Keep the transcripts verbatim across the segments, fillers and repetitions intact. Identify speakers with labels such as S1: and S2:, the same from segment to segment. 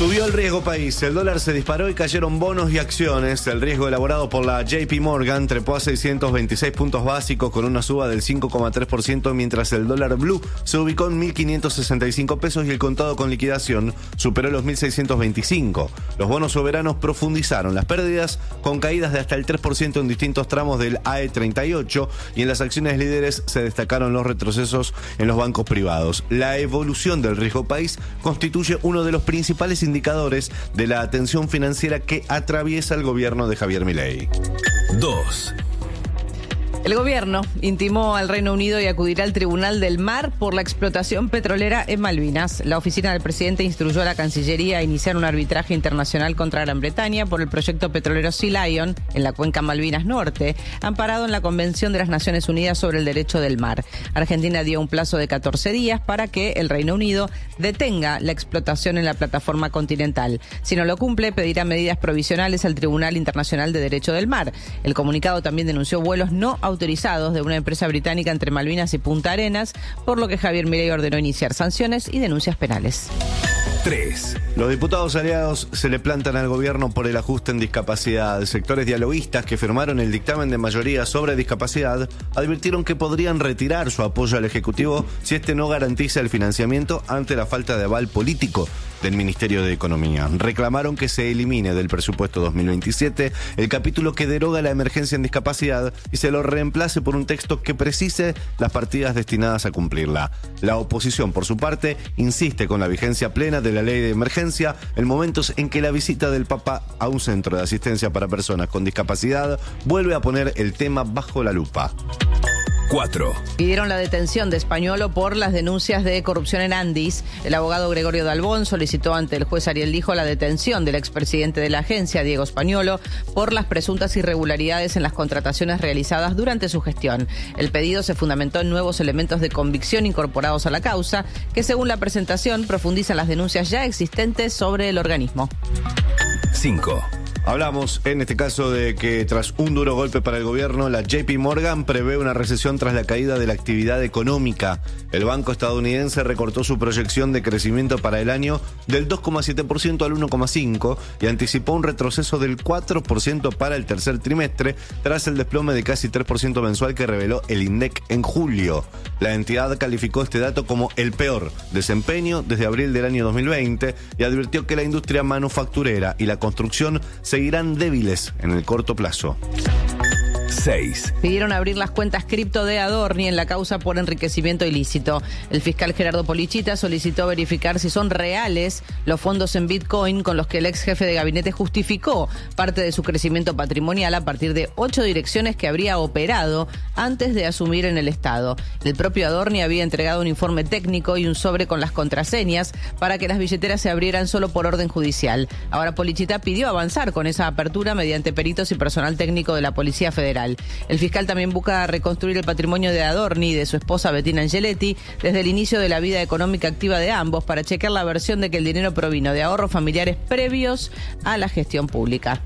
S1: Subió el riesgo país, el dólar se disparó y cayeron bonos y acciones. El riesgo elaborado por la J P Morgan trepó a seiscientos veintiséis puntos básicos con una suba del cinco coma tres por ciento, mientras el dólar blue se ubicó en mil quinientos sesenta y cinco pesos y el contado con liquidación superó los mil seiscientos veinticinco. Los bonos soberanos profundizaron las pérdidas con caídas de hasta el tres por ciento en distintos tramos del A E treinta y ocho, y en las acciones líderes se destacaron los retrocesos en los bancos privados. La evolución del riesgo país constituye uno de los principales indicadores de la atención financiera que atraviesa el gobierno de Javier Milei.
S2: dos.
S3: El gobierno intimó al Reino Unido y acudirá al Tribunal del Mar por la explotación petrolera en Malvinas. La oficina del presidente instruyó a la Cancillería a iniciar un arbitraje internacional contra Gran Bretaña por el proyecto petrolero Sea Lion en la cuenca Malvinas Norte, amparado en la Convención de las Naciones Unidas sobre el Derecho del Mar. Argentina dio un plazo de catorce días para que el Reino Unido detenga la explotación en la plataforma continental. Si no lo cumple, pedirá medidas provisionales al Tribunal Internacional de Derecho del Mar. El comunicado también denunció vuelos no autorizados autorizados de una empresa británica entre Malvinas y Punta Arenas, por lo que Javier Milei ordenó iniciar sanciones y denuncias penales.
S2: tres.
S1: Los diputados aliados se le plantan al gobierno por el ajuste en discapacidad. Sectores dialoguistas que firmaron el dictamen de mayoría sobre discapacidad advirtieron que podrían retirar su apoyo al Ejecutivo si este no garantiza el financiamiento ante la falta de aval político del Ministerio de Economía. Reclamaron que se elimine del presupuesto dos mil veintisiete el capítulo que deroga la emergencia en discapacidad y se lo reemplace por un texto que precise las partidas destinadas a cumplirla. La oposición, por su parte, insiste con la vigencia plena de la ley de emergencia en momentos en que la visita del Papa a un centro de asistencia para personas con discapacidad vuelve a poner el tema bajo la lupa.
S2: cuatro.
S3: Pidieron la detención de Spagnuolo por las denuncias de corrupción en Andis. El abogado Gregorio Dalbón solicitó ante el juez Ariel Lijo la detención del expresidente de la agencia, Diego Spagnuolo, por las presuntas irregularidades en las contrataciones realizadas durante su gestión. El pedido se fundamentó en nuevos elementos de convicción incorporados a la causa, que según la presentación profundizan las denuncias ya existentes sobre el organismo.
S2: cinco.
S1: Hablamos en este caso de que tras un duro golpe para el gobierno, la J P Morgan prevé una recesión tras la caída de la actividad económica. El banco estadounidense recortó su proyección de crecimiento para el año del dos coma siete por ciento al uno coma cinco por ciento y anticipó un retroceso del cuatro por ciento para el tercer trimestre tras el desplome de casi tres por ciento mensual que reveló el INDEC en julio. La entidad calificó este dato como el peor desempeño desde abril del año dos mil veinte y advirtió que la industria manufacturera y la construcción se seguirán débiles en el corto plazo.
S2: seis.
S3: Pidieron abrir las cuentas cripto de Adorni en la causa por enriquecimiento ilícito. El fiscal Gerardo Polichita solicitó verificar si son reales los fondos en Bitcoin con los que el ex jefe de gabinete justificó parte de su crecimiento patrimonial a partir de ocho direcciones que habría operado antes de asumir en el Estado. El propio Adorni había entregado un informe técnico y un sobre con las contraseñas para que las billeteras se abrieran solo por orden judicial. Ahora Polichita pidió avanzar con esa apertura mediante peritos y personal técnico de la Policía Federal. El fiscal también busca reconstruir el patrimonio de Adorni y de su esposa Bettina Angeletti desde el inicio de la vida económica activa de ambos para chequear la versión de que el dinero provino de ahorros familiares previos a la gestión pública.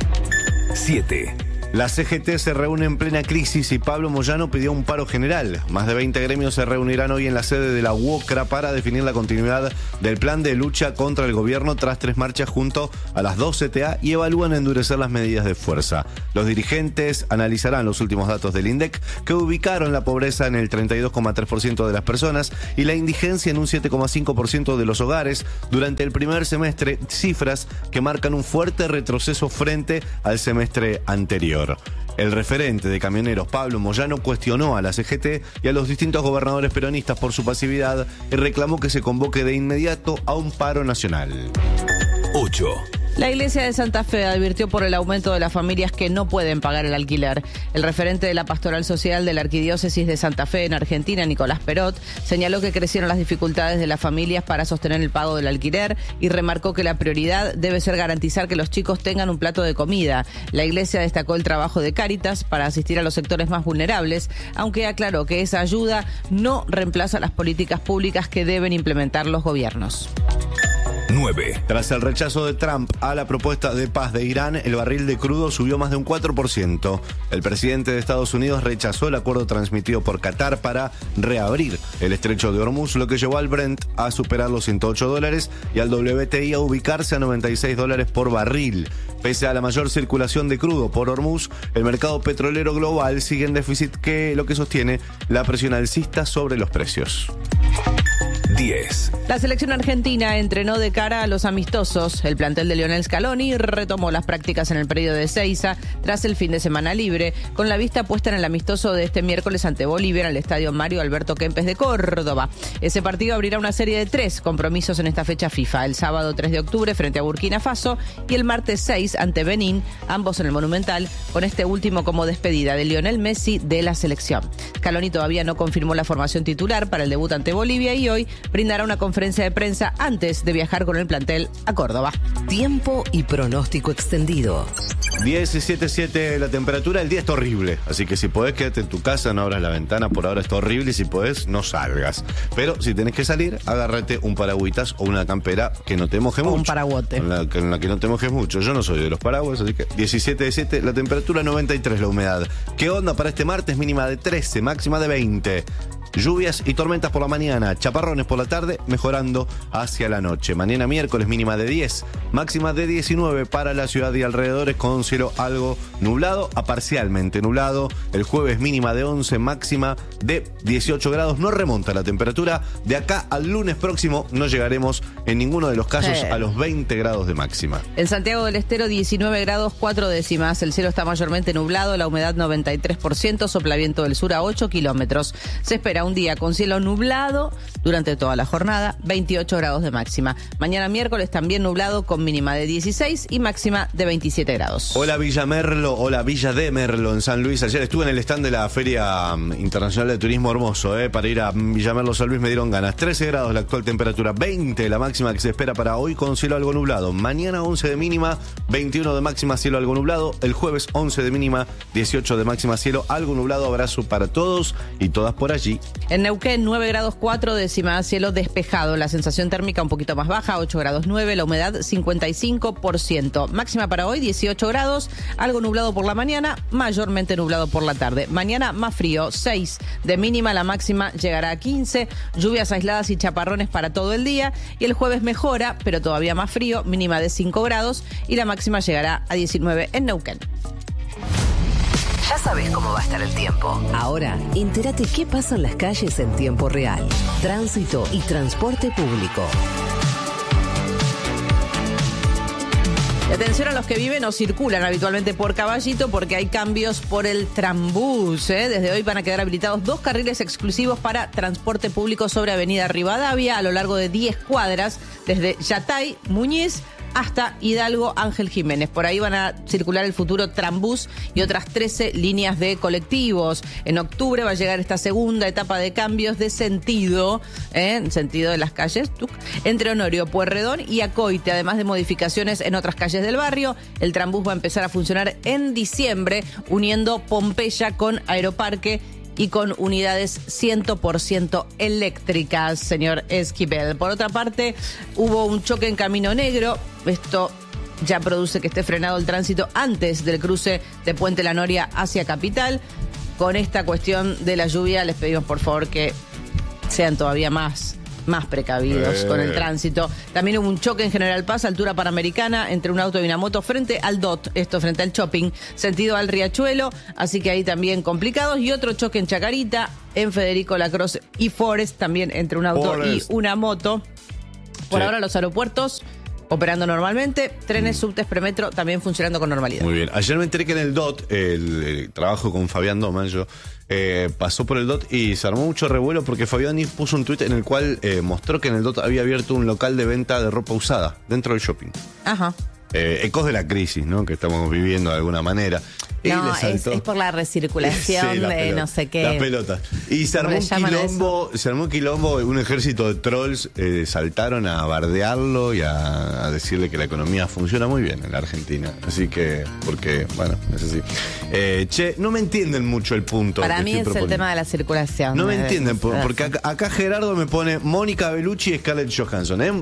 S2: siete.
S1: La C G T se reúne en plena crisis y Pablo Moyano pidió un paro general. Más de veinte gremios se reunirán hoy en la sede de la UOCRA para definir la continuidad del plan de lucha contra el gobierno tras tres marchas junto a las dos C T A y evalúan endurecer las medidas de fuerza. Los dirigentes analizarán los últimos datos del INDEC que ubicaron la pobreza en el treinta y dos coma tres por ciento de las personas y la indigencia en un siete coma cinco por ciento de los hogares durante el primer semestre, cifras que marcan un fuerte retroceso frente al semestre anterior. El referente de camioneros Pablo Moyano cuestionó a la C G T y a los distintos gobernadores peronistas por su pasividad y reclamó que se convoque de inmediato a un paro nacional.
S2: ocho.
S3: La Iglesia de Santa Fe advirtió por el aumento de las familias que no pueden pagar el alquiler. El referente de la Pastoral Social de la Arquidiócesis de Santa Fe en Argentina, Nicolás Perot, señaló que crecieron las dificultades de las familias para sostener el pago del alquiler y remarcó que la prioridad debe ser garantizar que los chicos tengan un plato de comida. La Iglesia destacó el trabajo de Cáritas para asistir a los sectores más vulnerables, aunque aclaró que esa ayuda no reemplaza las políticas públicas que deben implementar los gobiernos.
S2: nueve.
S1: Tras el rechazo de Trump a la propuesta de paz de Irán, el barril de crudo subió más de un cuatro por ciento. El presidente de Estados Unidos rechazó el acuerdo transmitido por Qatar para reabrir el estrecho de Hormuz, lo que llevó al Brent a superar los ciento ocho dólares y al W T I a ubicarse a noventa y seis dólares por barril. Pese a la mayor circulación de crudo por Hormuz, el mercado petrolero global sigue en déficit, que lo que sostiene la presión alcista sobre los precios.
S2: diez.
S3: La selección argentina entrenó de cara a los amistosos. El plantel de Lionel Scaloni retomó las prácticas en el predio de Ezeiza tras el fin de semana libre, con la vista puesta en el amistoso de este miércoles ante Bolivia en el estadio Mario Alberto Kempes de Córdoba. Ese partido abrirá una serie de tres compromisos en esta fecha FIFA: el sábado tres de octubre frente a Burkina Faso y el martes seis ante Benín, ambos en el Monumental, con este último como despedida de Lionel Messi de la selección. Scaloni todavía no confirmó la formación titular para el debut ante Bolivia y hoy brindará una conferencia de prensa antes de viajar con el plantel a Córdoba.
S4: Tiempo y pronóstico extendido.
S1: diecisiete punto siete la temperatura. El día está horrible, así que si podés quédate en tu casa, no abras la ventana, por ahora está horrible, y si podés no salgas. Pero si tenés que salir, agárrate un paragüitas o una campera que no te moje
S3: O
S1: mucho.
S3: un paraguote.
S1: En la, en la que no te mojes mucho. Yo no soy de los paraguas, así que diecisiete punto siete la temperatura, noventa y tres la humedad. ¿Qué onda para este martes? Mínima de trece, máxima de veinte. Lluvias y tormentas por la mañana, chaparrones por la tarde, mejorando hacia la noche. Mañana miércoles mínima de diez, máxima de diecinueve para la ciudad y alrededores, con cielo algo nublado a parcialmente nublado. El jueves mínima de once, máxima de dieciocho grados. No remonta la temperatura. De acá al lunes próximo no llegaremos en ninguno de los casos
S3: Sí.
S1: a los veinte grados de máxima.
S3: En Santiago del Estero, diecinueve grados, cuatro décimas. El cielo está mayormente nublado, la humedad noventa y tres por ciento, sopla viento del sur a ocho kilómetros. Se espera un día con cielo nublado durante toda la jornada, veintiocho grados de máxima. Mañana miércoles también nublado, con mínima de dieciséis y máxima de veintisiete grados.
S1: Hola Villa Merlo, hola Villa de Merlo en San Luis. Ayer estuve en el stand de la Feria um, Internacional de Turismo Hermoso, eh, para ir a Villa Merlo, San Luis, me dieron ganas. trece grados la actual temperatura, veinte la máxima que se espera para hoy, con cielo algo nublado. Mañana once de mínima, veintiuno de máxima, cielo algo nublado. El jueves once de mínima, dieciocho de máxima, cielo algo nublado. Abrazo para todos y todas por allí.
S3: En Neuquén, nueve grados, cuatro décimas, cielo despejado. La sensación térmica un poquito más baja, ocho grados nueve, la humedad cincuenta y cinco por ciento. Máxima para hoy, dieciocho grados, algo nublado por la mañana, mayormente nublado por la tarde. Mañana más frío, seis de mínima, la máxima llegará a quince. Lluvias aisladas y chaparrones para todo el día. Y el jueves mejora, pero todavía más frío, mínima de cinco grados y la máxima llegará a diecinueve en Neuquén.
S4: Ya sabes cómo va a estar el tiempo. Ahora, entérate qué pasa en las calles en tiempo real. Tránsito y transporte público.
S3: Y atención a los que viven o circulan habitualmente por Caballito, porque hay cambios por el trambús, ¿eh? Desde hoy van a quedar habilitados dos carriles exclusivos para transporte público sobre Avenida Rivadavia a lo largo de diez cuadras, desde Yatay, Muñiz, hasta Hidalgo Ángel Jiménez. Por ahí van a circular el futuro trambús y otras trece líneas de colectivos. En octubre va a llegar esta segunda etapa de cambios de sentido, ¿eh? en sentido de las calles, tuc, entre Honorio Pueyrredón y Acoite, además de modificaciones en otras calles del barrio. El trambús va a empezar a funcionar en diciembre, uniendo Pompeya con Aeroparque y con unidades cien por ciento eléctricas, señor Esquivel. Por otra parte, hubo un choque en Camino Negro. Esto ya produce que esté frenado el tránsito antes del cruce de Puente La Noria hacia Capital. Con esta cuestión de la lluvia, les pedimos por favor que sean todavía más... más precavidos
S1: eh.
S3: con el tránsito. También hubo un choque en General Paz, altura Panamericana, entre un auto y una moto frente al D O T, esto frente al shopping, sentido al Riachuelo, así que ahí también complicados. Y otro choque en Chacarita, en Federico Lacroze y Forest, también entre un auto
S1: Forest.
S3: y una moto. Por
S1: Sí.
S3: ahora los aeropuertos operando normalmente, trenes, subtes, premetro también funcionando con normalidad.
S1: Muy bien. Ayer me enteré que en el D O T, el, el trabajo con Fabián Domanyo, eh, pasó por el D O T y se armó mucho revuelo porque Fabián puso un tuit en el cual eh, mostró que en el D O T había abierto un local de venta de ropa usada dentro del shopping.
S3: Ajá.
S1: Eh, ecos de la crisis, ¿no? Que estamos viviendo de alguna manera. Y
S3: No,
S1: le
S3: es,
S1: saltó-
S3: es por la recirculación
S1: Sí, la
S3: de
S1: pelota,
S3: no sé qué.
S1: Las pelotas. Y se
S3: ¿Cómo
S1: armó
S3: le
S1: un
S3: llaman a
S1: quilombo, se armó un quilombo, un ejército de trolls eh, saltaron a bardearlo y a, a decirle que la economía funciona muy bien en la Argentina. Así que, porque, bueno, es así. Eh, che, no me entienden mucho el punto.
S3: Para
S1: que
S3: mí
S1: estoy
S3: es el
S1: proponiendo.
S3: tema de la circulación.
S1: No me
S3: Eh,
S1: entienden, por-
S3: eh,
S1: porque acá, acá Gerardo me pone Mónica Bellucci y Scarlett Johansson. ¿eh?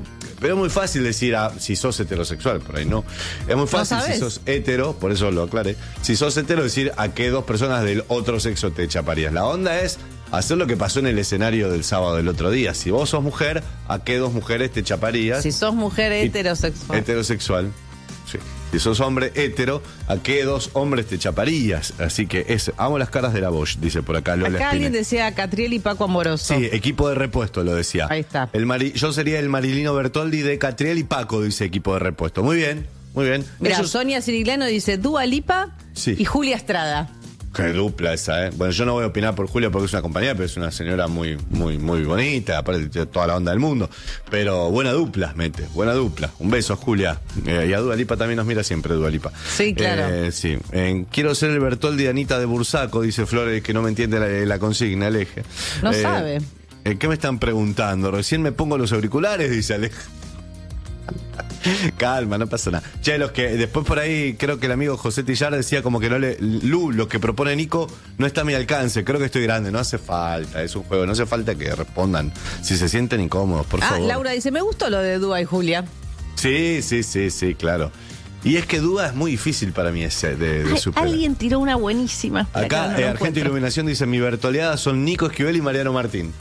S1: Pero es muy fácil decir ah, si sos heterosexual, por ahí no. Es muy fácil
S3: ¿No
S1: si sos hetero, por eso lo aclaré. Si sos hetero, decir a qué dos personas del otro sexo te chaparías. La onda es hacer lo que pasó en el escenario del sábado del otro día. Si vos sos mujer, ¿a qué dos mujeres te chaparías?
S3: Si sos mujer heterosexual.
S1: Heterosexual, sí. Si sos hombre hetero, ¿a qué dos hombres te chaparías? Así que es, amo las caras de la Bosch, dice por acá Lola
S3: Acá alguien
S1: Espine.
S3: decía Catriel y Paco Amoroso.
S1: Sí, equipo de repuesto lo decía.
S3: Ahí está.
S1: El Mari- yo sería el Marilino Bertoldi de Catriel y Paco, dice equipo de repuesto. Muy bien, muy bien.
S3: Mira,
S1: Ellos-
S3: Sonia Cirigliano dice Dua Lipa
S1: Sí.
S3: y Julia Estrada.
S1: Qué dupla esa, ¿eh? Bueno, yo no voy a opinar por Julia porque es una compañera, pero es una señora muy, muy, muy bonita, aparte tiene toda la onda del mundo. Pero buena dupla, mete, buena dupla. Un beso, Julia. Eh, y a Dua Lipa también nos mira siempre, Dua Lipa.
S3: Sí, claro.
S1: Eh, sí. Eh, quiero ser el Bertoldi de Anita de Bursaco, dice Flores, que no me entiende la, la consigna, el eje.
S3: No
S1: Eh,
S3: sabe.
S1: eh, ¿Qué me están preguntando? Recién me pongo los auriculares, dice Aleja. Calma, no pasa nada. Che, los que después por ahí creo que el amigo José Tillar decía como que no le. Lu, lo que propone Nico no está a mi alcance. Creo que estoy grande, no hace falta. Es un juego, no hace falta que respondan si se sienten incómodos, por
S3: Ah,
S1: favor.
S3: Laura dice, me gustó lo de Dua y Julia.
S1: Sí, sí, sí, sí, claro. Y es que duda es muy difícil para mí ese de, de
S3: Ay,
S1: superar.
S3: alguien tiró una buenísima.
S1: Acá,
S3: no
S1: eh,
S3: lo
S1: Argento
S3: encuentro.
S1: Iluminación dice: mi bertoleada son Nico Esquivel y Mariano Martín.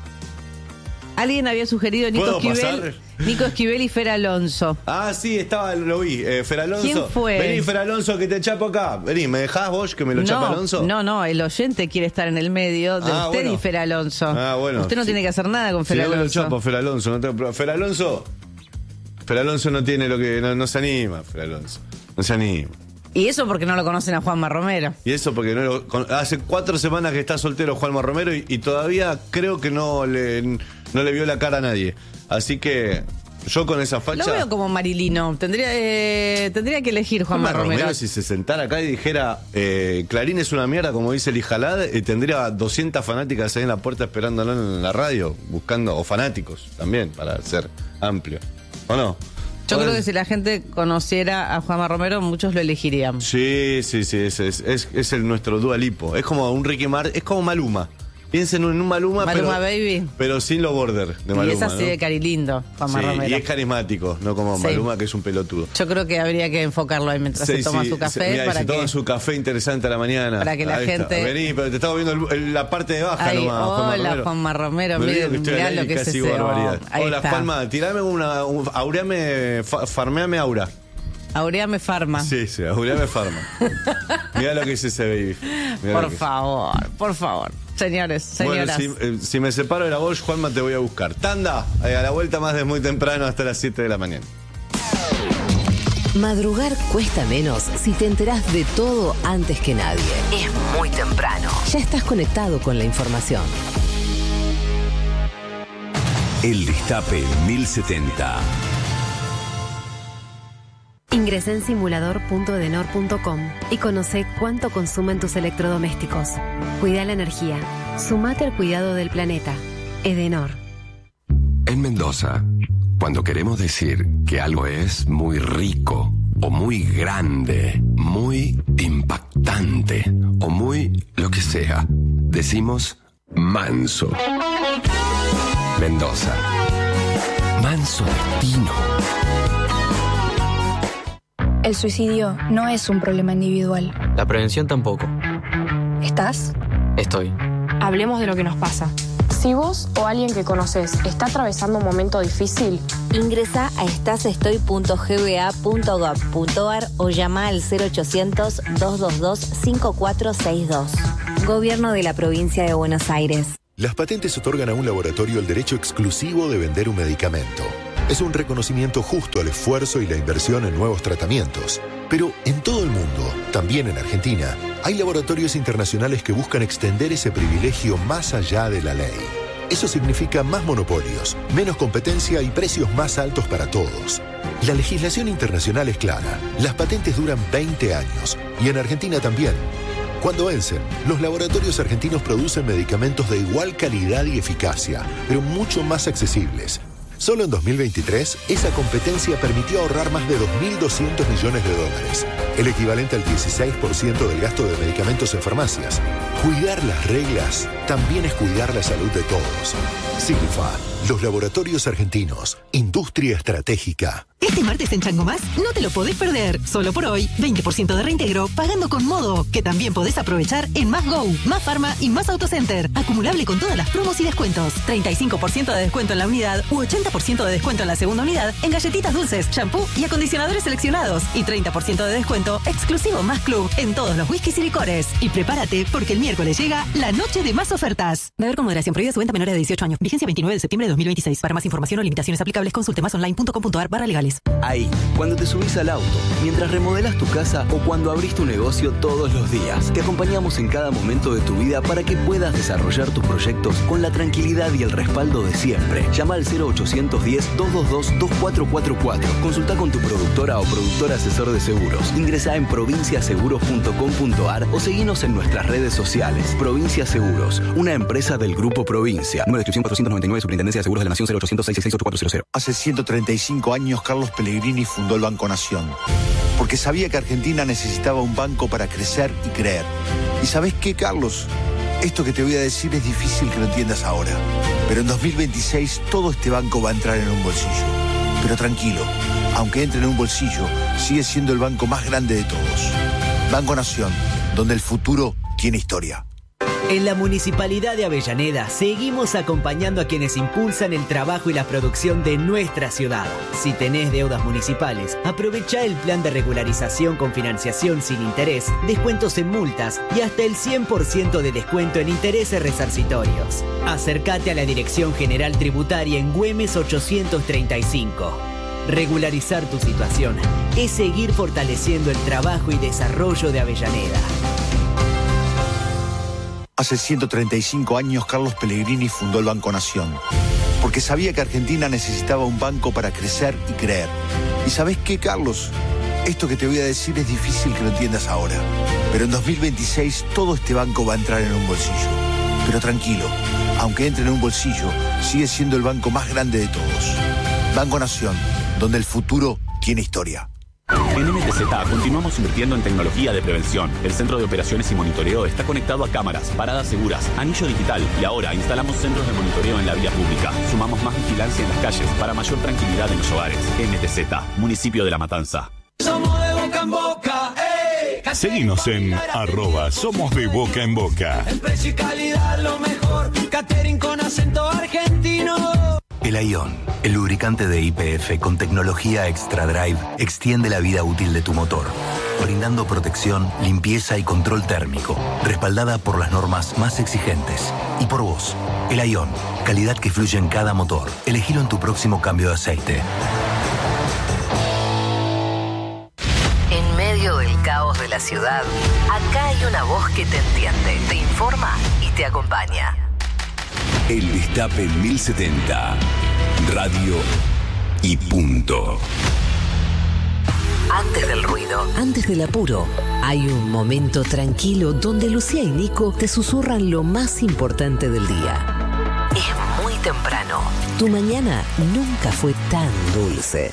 S3: Alguien había sugerido Nico
S1: ¿Puedo
S3: Esquivel,
S1: pasar?
S3: Nico Esquivel y Fer Alonso.
S1: Ah, sí, estaba, lo vi. Eh, Fer Alonso.
S3: ¿Quién fue?
S1: Vení, Fer Alonso, que te chapo acá. Vení, ¿me dejás vos que me lo chapa
S3: No,
S1: Alonso?
S3: no, no, el oyente quiere estar en el medio de
S1: Ah,
S3: usted
S1: bueno.
S3: y Fer Alonso.
S1: Ah, bueno.
S3: Usted no
S1: Sí.
S3: tiene que hacer nada con Fer
S1: Sí, yo me lo
S3: Alonso.
S1: chapo, Fer Alonso. No tengo problema. Fer Alonso. Fer Alonso no tiene lo que. No, no se anima, Fer Alonso. No se anima.
S3: Y eso porque no lo conocen a Juanma Romero.
S1: Y eso porque no lo- con- hace cuatro semanas que está soltero Juanma Romero y, y todavía creo que no le, no le vio la cara a nadie. Así que yo con esa facha.
S3: Lo veo como Marilino. Tendría, eh, tendría que elegir Juanma,
S1: Juanma
S3: Romero.
S1: Romero, si se sentara acá y dijera eh, Clarín es una mierda, como dice el Ijalad, eh, tendría doscientas fanáticas ahí en la puerta esperándolo en la radio, buscando, o fanáticos también, para ser amplio. ¿O no?
S3: Yo
S1: ¿O
S3: creo
S1: es?
S3: que si la gente conociera a Juanma Romero, muchos lo elegirían.
S1: Sí, sí, sí, es, es, es, es el nuestro Dua Lipo. Es como un Ricky Martin, es como Maluma. Piensen en un Maluma,
S3: Maluma
S1: pero,
S3: Baby.
S1: pero sin los border de Maluma.
S3: y es así
S1: ¿no?
S3: de carilindo, Juanma
S1: Sí,
S3: Romero.
S1: y es carismático, no como
S3: Sí.
S1: Maluma, que es un pelotudo.
S3: Yo creo que habría que enfocarlo ahí mientras
S1: Sí,
S3: se toma
S1: sí,
S3: su café.
S1: sí, mirá, y
S3: para
S1: se
S3: que...
S1: toma su café interesante a la mañana.
S3: para que la
S1: Ahí está.
S3: gente-
S1: Vení, pero te estaba viendo el- el- la parte de baja
S3: Ay,
S1: nomás, Juanma
S3: hola,
S1: Romero.
S3: Juanma Romero,
S1: Me olvido
S3: miren,
S1: que estoy
S3: mirá
S1: al aire
S3: lo que
S1: y
S3: es
S1: casi
S3: ese
S1: barbaridad.
S3: hombre. Ahí
S1: Hola,
S3: está.
S1: Juanma, tirame una, un, aureame, fa- farmeame aura.
S3: Aureame Farma.
S1: Sí, sí, aureame farma. Mirá lo que es ese baby. Mirá lo
S3: Por
S1: que es.
S3: favor, por favor. Señores, señoras.
S1: Bueno, si, eh, si me separo de la voz, Juanma, te voy a buscar. Tanda, eh, a la vuelta más de muy temprano hasta las siete de la mañana.
S4: Madrugar cuesta menos si te enterás de todo antes que nadie. Es muy temprano. Ya estás conectado con la información.
S2: El Destape mil setenta.
S5: Ingresá en simulador punto edenor punto com y conoce cuánto consumen tus electrodomésticos. Cuida la energía. Sumate al cuidado del planeta. Edenor.
S6: En Mendoza, cuando queremos decir que algo es muy rico, o muy grande, muy impactante, o muy lo que sea, decimos manso. Mendoza. Manso destino.
S7: El suicidio no es un problema individual.
S8: La prevención tampoco.
S7: ¿Estás?
S8: Estoy.
S9: Hablemos de lo que nos pasa. Si vos o alguien que conoces está atravesando un momento difícil,
S10: ingresa a estasestoy punto g b a punto gov punto a r o llama al cero ochocientos, doscientos veintidós, cincuenta y cuatro sesenta y dos. Gobierno de la Provincia de Buenos Aires.
S11: Las patentes otorgan a un laboratorio el derecho exclusivo de vender un medicamento. Es un reconocimiento justo al esfuerzo y la inversión en nuevos tratamientos. Pero en todo el mundo, también en Argentina, hay laboratorios internacionales que buscan extender ese privilegio más allá de la ley. Eso significa más monopolios, menos competencia y precios más altos para todos. La legislación internacional es clara. Las patentes duran veinte años y en Argentina también. Cuando vencen, los laboratorios argentinos producen medicamentos de igual calidad y eficacia, pero mucho más accesibles. Solo en dos mil veintitrés, esa competencia permitió ahorrar más de dos mil doscientos millones de dólares, el equivalente al dieciséis por ciento del gasto de medicamentos en farmacias. Cuidar las reglas también es cuidar la salud de todos. Silfa, los laboratorios argentinos, industria estratégica.
S8: Este martes en Chango Más no te lo podés perder. Solo por hoy, veinte por ciento de reintegro pagando con Modo, que también podés aprovechar en Más Go, Más Pharma y Más Autocenter. Acumulable con todas las promos y descuentos. treinta y cinco por ciento de descuento en la unidad u ochenta por ciento de descuento en la segunda unidad en galletitas dulces, shampoo y acondicionadores seleccionados. Y treinta por ciento de descuento exclusivo Más Club en todos los whiskies y licores. Y prepárate porque el miércoles llega la noche de más ofertas. Beber con moderación. Prohibida su venta a menores de dieciocho años. Vigencia veintinueve de septiembre de dos mil veintiséis. Para más información o limitaciones aplicables, consulte más online punto com punto ar barra legales.
S12: Ahí, cuando te subís al auto, mientras remodelas tu casa o cuando abrís tu negocio todos los días. Te acompañamos en cada momento de tu vida para que puedas desarrollar tus proyectos con la tranquilidad y el respaldo de siempre. Llama al cero ochocientos diez, doscientos veintidós, veinticuatro cuarenta y cuatro. Consulta con tu productora o productor asesor de seguros. Ingresa en provincia seguros punto com punto ar o seguinos en nuestras redes sociales. Provincia Seguros, una empresa del Grupo Provincia. Número de inscripción cuatrocientos noventa y nueve, Superintendencia de Seguros de la Nación, cero ochocientos, seiscientos sesenta y seis, ochenta y cuatro cero cero.
S13: Hace ciento treinta y cinco años Carlos Pellegrini fundó el Banco Nación, porque sabía que Argentina necesitaba un banco para crecer y creer. ¿Y sabés qué, Carlos? Esto que te voy a decir es difícil que lo entiendas ahora, pero en dos mil veintiséis todo este banco va a entrar en un bolsillo. Pero tranquilo, aunque entre en un bolsillo, sigue siendo el banco más grande de todos. Banco Nación, donde el futuro tiene historia.
S14: En la Municipalidad de Avellaneda seguimos acompañando a quienes impulsan el trabajo y la producción de nuestra ciudad. Si tenés deudas municipales, aprovecha el plan de regularización con financiación sin interés, descuentos en multas y hasta el cien por ciento de descuento en intereses resarcitorios. Acércate a la Dirección General Tributaria en Güemes ochocientos treinta y cinco. Regularizar tu situación es seguir fortaleciendo el trabajo y desarrollo de Avellaneda.
S13: Hace ciento treinta y cinco años Carlos Pellegrini fundó el Banco Nación, porque sabía que Argentina necesitaba un banco para crecer y creer. ¿Y sabés qué, Carlos? Esto que te voy a decir es difícil que lo entiendas ahora, pero en dos mil veintiséis todo este banco va a entrar en un bolsillo. Pero tranquilo, aunque entre en un bolsillo, sigue siendo el banco más grande de todos. Banco Nación, donde el futuro tiene historia.
S15: En M T Z continuamos invirtiendo en tecnología de prevención. El centro de operaciones y monitoreo está conectado a cámaras, paradas seguras, anillo digital y ahora instalamos centros de monitoreo en la vía pública. Sumamos más vigilancia en las calles para mayor tranquilidad en los hogares. M T Z, municipio de La Matanza.
S16: Somos de boca en boca, ey.
S17: Seguinos en arroba Somos de Boca en Boca.
S16: El precio y calidad lo mejor. Catering con acento argentino.
S18: El Ion, el lubricante de Y P F con tecnología Extra Drive, extiende la vida útil de tu motor, brindando protección, limpieza y control térmico, respaldada por las normas más exigentes. Y por vos, el Ion, calidad que fluye en cada motor. Elegilo en tu próximo cambio de aceite.
S4: En medio del caos de la ciudad, acá hay una voz que te entiende, te informa y te acompaña.
S2: El Destape mil setenta. Radio y punto.
S4: Antes del ruido, antes del apuro, hay un momento tranquilo donde Lucía y Nico te susurran lo más importante del día. Es muy temprano. Tu mañana nunca fue tan dulce.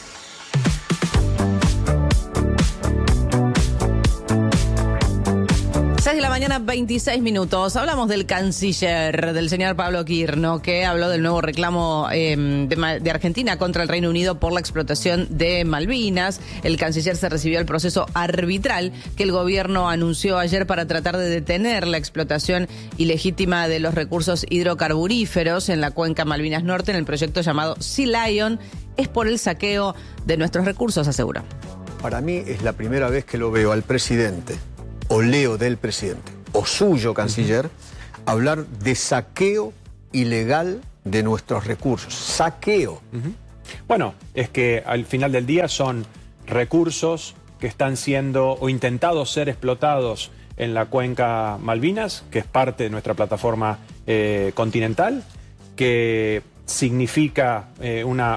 S3: seis de la mañana, veintiséis minutos. Hablamos del canciller, del señor Pablo Quirno, que habló del nuevo reclamo eh, de, de Argentina contra el Reino Unido por la explotación de Malvinas. El canciller se recibió el proceso arbitral que el gobierno anunció ayer para tratar de detener la explotación ilegítima de los recursos hidrocarburíferos en la cuenca Malvinas Norte en el proyecto llamado Sea Lion. Es por el saqueo de nuestros recursos, asegura.
S19: Para mí es la primera vez que lo veo al presidente, o leo del presidente, o suyo canciller, uh-huh. hablar de saqueo ilegal de nuestros recursos. Saqueo.
S20: Uh-huh. Bueno, es que al final del día son recursos que están siendo o intentados ser explotados en la cuenca Malvinas, que es parte de nuestra plataforma eh, continental, que significa eh, una